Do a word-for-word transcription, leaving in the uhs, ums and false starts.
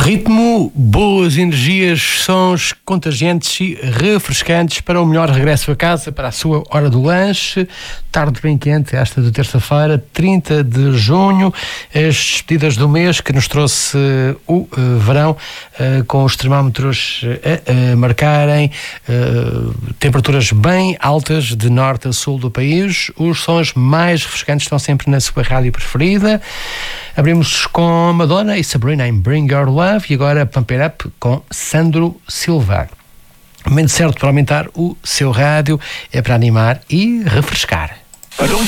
Ritmo, boas energias, sons contagiantes e refrescantes para o melhor regresso a casa, para a sua hora do lanche. Tarde bem quente, esta de terça-feira, trinta de junho, as despedidas do mês que nos trouxe uh, o uh, verão, uh, com os termómetros a, a marcarem uh, temperaturas bem altas de norte a sul do país. Os sons mais refrescantes estão sempre na sua rádio preferida. Abrimos com Madonna e Sabrina em Bring Your Love e agora Pump It Up com Sandro Silva. O momento certo para aumentar o seu rádio é para animar e refrescar.